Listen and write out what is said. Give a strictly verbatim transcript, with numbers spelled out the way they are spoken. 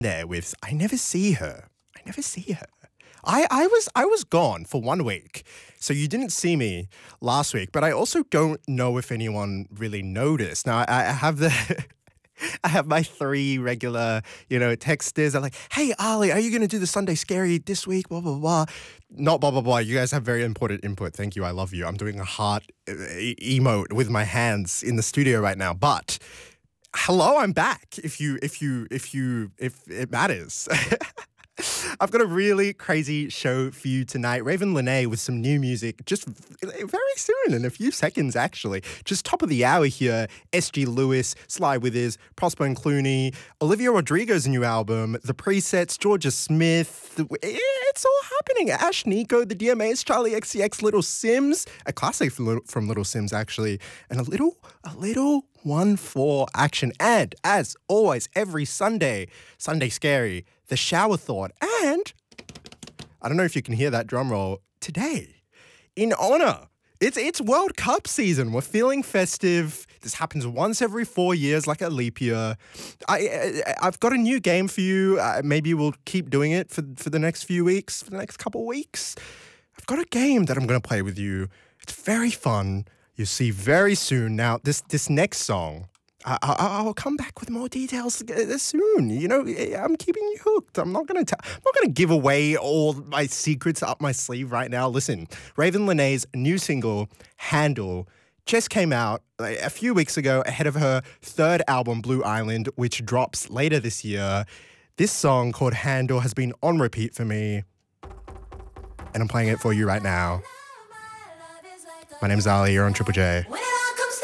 there with I never see her. I never see her. I, I was I was gone for one week, so you didn't see me last week. But I also don't know if anyone really noticed. Now I, I have the I have my three regular, you know, texters. I'm like, hey Ali, are you gonna do the Sunday Scary this week? Blah blah blah. Not blah blah blah. You guys have very important input. Thank you. I love you. I'm doing a heart e- emote with my hands in the studio right now, but. Hello, I'm back. If you, if you, if you, if it matters. I've got a really crazy show for you tonight. Raven Lenae with some new music just very soon, in a few seconds actually. Just top of the hour here. S G Lewis, Sly Withers, Prosper and Clooney, Olivia Rodrigo's new album, The Presets, Georgia Smith. It's all happening. Ash Nico, The D M As, Charlie X C X, Little Sims, a classic from Little, from Little Sims actually, and a little, a little one four action. And as always, every Sunday, Sunday Scary, the shower thought. And I don't know if you can hear that drum roll today. In honor, it's it's World Cup season. We're feeling festive. This happens once every four years, like a leap year. I, I I've got a new game for you. Uh, maybe we'll keep doing it for for the next few weeks, for the next couple weeks. I've got a game that I'm going to play with you. It's very fun. You'll see very soon. Now, this this next song. I, I, I'll come back with more details soon. You know, I'm keeping you hooked. I'm not gonna. T- I'm not gonna give away all my secrets up my sleeve right now. Listen, Raven Lenae's new single "Handle" just came out a few weeks ago, ahead of her third album, Blue Island, which drops later this year. This song called "Handle" has been on repeat for me, and I'm playing it for you right now. My name's Ali. You're on Triple J.